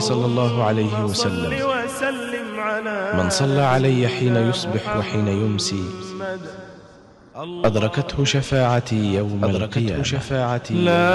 صلى الله عليه وسلم: من صلى علي حين يصبح وحين يمسي أدركته شفاعتي يوم القيامة.